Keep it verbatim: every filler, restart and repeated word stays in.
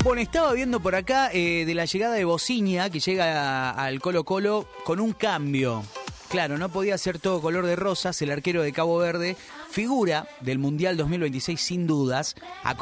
Bueno, estaba viendo por acá eh, de la llegada de Bociña, que llega a- al Colo Colo con un cambio. Claro, no podía ser todo color de rosas. El arquero de Cabo Verde, figura del Mundial dos mil veintiséis sin dudas.